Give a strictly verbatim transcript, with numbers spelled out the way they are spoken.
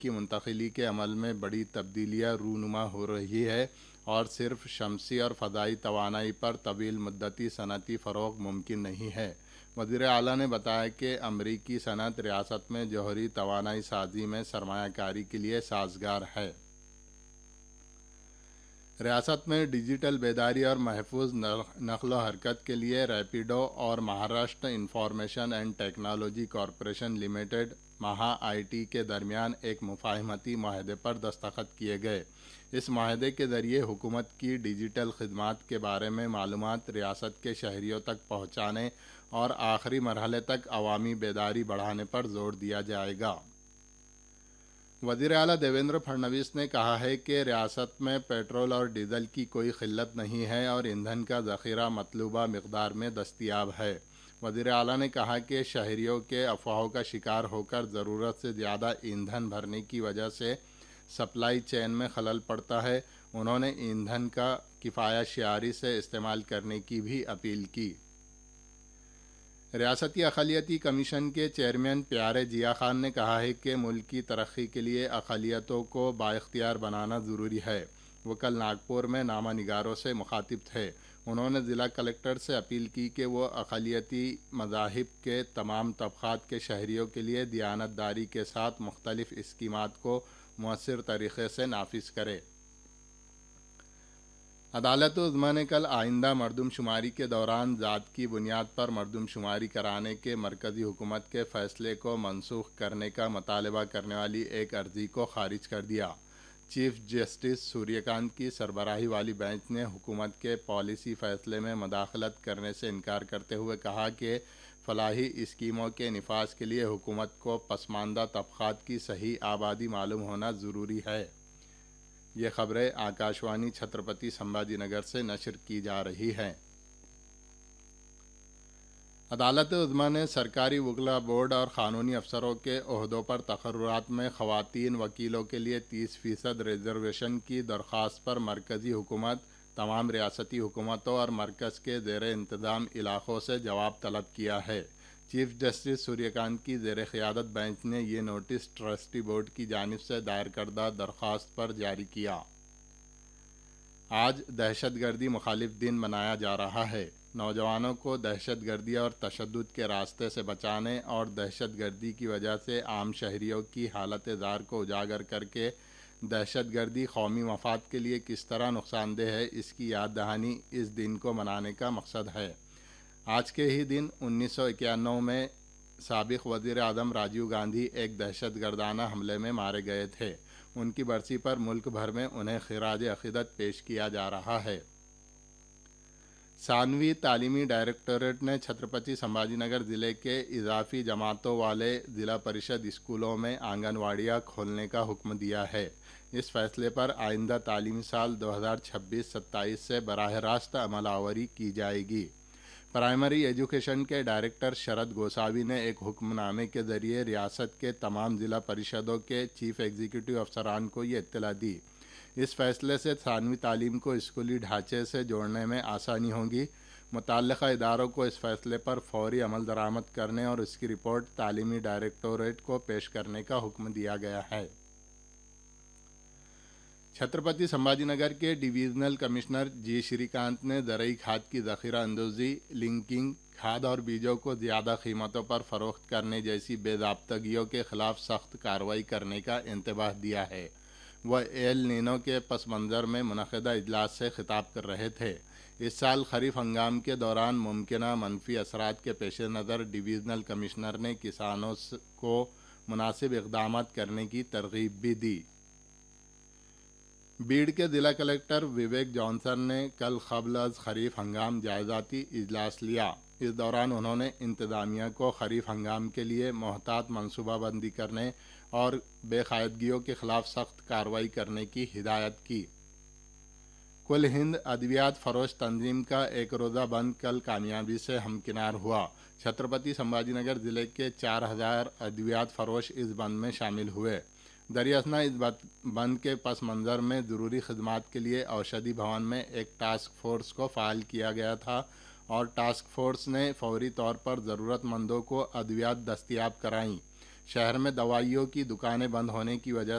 کی منتقلی کے عمل میں بڑی تبدیلیاں رونما ہو رہی ہے اور صرف شمسی اور فضائی توانائی پر طویل مدتی صنعتی فروغ ممکن نہیں ہے۔ وزیر اعلیٰ نے بتایا کہ امریکی صنعت ریاست میں جوہری توانائی سازی میں سرمایہ کاری کے لیے سازگار ہے۔ ریاست میں ڈیجیٹل بیداری اور محفوظ نقل و حرکت کے لیے ریپیڈو اور Maharashtra information and technology corporation limited Maha I T کے درمیان ایک مفاہمتی معاہدے پر دستخط کیے گئے۔ اس معاہدے کے ذریعے حکومت کی ڈیجیٹل خدمات کے بارے میں معلومات ریاست کے شہریوں تک پہنچانے اور آخری مرحلے تک عوامی بیداری بڑھانے پر زور دیا جائے گا۔ وزیر اعلیٰ دیویندر پھڑنویس نے کہا ہے کہ ریاست میں پیٹرول اور ڈیزل کی کوئی قلت نہیں ہے اور ایندھن کا ذخیرہ مطلوبہ مقدار میں دستیاب ہے۔ وزیر اعلیٰ نے کہا کہ شہریوں کے افواہوں کا شکار ہو کر ضرورت سے زیادہ ایندھن بھرنے کی وجہ سے سپلائی چین میں خلل پڑتا ہے۔ انہوں نے ایندھن کا کفایت شعاری سے استعمال کرنے کی بھی اپیل کی۔ ریاستی اقلیتی کمیشن کے چیئرمین پیارے جیا خان نے کہا ہے کہ ملک کی ترقی کے لیے اقلیتوں کو بااختیار بنانا ضروری ہے۔ وہ کل ناگپور میں نامہ نگاروں سے مخاطب تھے۔ انہوں نے ضلع کلکٹر سے اپیل کی کہ وہ اقلیتی مذاہب کے تمام طبقات کے شہریوں کے لیے دیانت داری کے ساتھ مختلف اسکیمات کو مؤثر طریقے سے نافذ کرے۔ عدالت عظمیٰ نے کل آئندہ مردم شماری کے دوران ذات کی بنیاد پر مردم شماری کرانے کے مرکزی حکومت کے فیصلے کو منسوخ کرنے کا مطالبہ کرنے والی ایک عرضی کو خارج کر دیا۔ چیف جسٹس سوریہ کانت کی سربراہی والی بینچ نے حکومت کے پالیسی فیصلے میں مداخلت کرنے سے انکار کرتے ہوئے کہا کہ فلاحی اسکیموں کے نفاذ کے لیے حکومت کو پسماندہ طبقات کی صحیح آبادی معلوم ہونا ضروری ہے۔ یہ خبریں آکاشوانی چھترپتی سمبھاجی نگر سے نشر کی جا رہی ہیں۔ عدالت عظمیٰ نے سرکاری وکلا بورڈ اور قانونی افسروں کے عہدوں پر تقررات میں خواتین وکیلوں کے لیے تیس فیصد ریزرویشن کی درخواست پر مرکزی حکومت، تمام ریاستی حکومتوں اور مرکز کے زیر انتظام علاقوں سے جواب طلب کیا ہے۔ چیف جسٹس سوریہ کانت کی زیر قیادت بینچ نے یہ نوٹس ٹرسٹی بورڈ کی جانب سے دائر کردہ درخواست پر جاری کیا۔ آج دہشت گردی مخالف دن منایا جا رہا ہے۔ نوجوانوں کو دہشت گردی اور تشدد کے راستے سے بچانے اور دہشت گردی کی وجہ سے عام شہریوں کی حالت زار کو اجاگر کر کے دہشت گردی قومی مفاد کے لیے کس طرح نقصان دہ ہے، اس کی یاد دہانی اس دن کو منانے کا مقصد ہے۔ آج کے ہی دن انیس سو اکیانوے میں سابق وزیر اعظم راجیو گاندھی ایک دہشت گردانہ حملے میں مارے گئے تھے۔ ان کی برسی پر ملک بھر میں انہیں خراج عقیدت پیش کیا جا رہا ہے۔ ثانوی تعلیمی ڈائریکٹوریٹ نے چھترپتی سمبھاجی نگر ضلع کے اضافی جماعتوں والے ضلع پریشد اسکولوں میں آنگن واڑیاں کھولنے کا حکم دیا ہے۔ اس فیصلے پر آئندہ تعلیمی سال دو ہزار چھبیس ستائیس سے براہ راست عمل آوری کی جائے گی۔ پرائمری ایجوکیشن کے ڈائریکٹر شرد گوساوی نے ایک حکم نامے کے ذریعے ریاست کے تمام ضلع پریشدوں کے چیف ایگزیکٹو افسران کو یہ اطلاع دی۔ اس فیصلے سے ثانوی تعلیم کو اسکولی ڈھانچے سے جوڑنے میں آسانی ہوگی۔ متعلقہ اداروں کو اس فیصلے پر فوری عمل درآمد کرنے اور اس کی رپورٹ تعلیمی ڈائریکٹوریٹ کو پیش کرنے کا حکم دیا گیا ہے۔ چھترپتی سمبھاجی نگر کے ڈویژنل کمشنر جی شری کانت نے زرعی کھاد کی ذخیرہ اندوزی، لنکنگ، کھاد اور بیجوں کو زیادہ قیمتوں پر فروخت کرنے جیسی بے ضابطگیوں کے خلاف سخت کارروائی کرنے کا انتباہ دیا ہے۔ وہ ایل نینو کے پس منظر میں منعقدہ اجلاس سے خطاب کر رہے تھے۔ اس سال خریف ہنگام کے دوران ممکنہ منفی اثرات کے پیش نظر ڈویژنل کمشنر نے کسانوں کو مناسب اقدامات کرنے کی ترغیب بھی دی۔ بیڑ کے ضلع کلکٹر وویک جانسن نے کل قبل از خریف ہنگام جائزاتی اجلاس لیا۔ اس دوران انہوں نے انتظامیہ کو خریف ہنگام کے لیے محتاط منصوبہ بندی کرنے اور بے قاعدگیوں کے خلاف سخت کارروائی کرنے کی ہدایت کی۔ کل ہند ادویات فروش تنظیم کا ایک روزہ بند کل کامیابی سے ہمکنار ہوا۔ چھترپتی سمبھاجی نگر ضلع کے چار ہزار ادویات فروش اس بند میں شامل ہوئے۔ دراصل اس بند کے پس منظر میں ضروری خدمات کے لیے اوشدھی بھون میں ایک ٹاسک فورس کو فعال کیا گیا تھا اور ٹاسک فورس نے فوری طور پر ضرورت مندوں کو ادویات دستیاب کرائیں۔ شہر میں دوائیوں کی دکانیں بند ہونے کی وجہ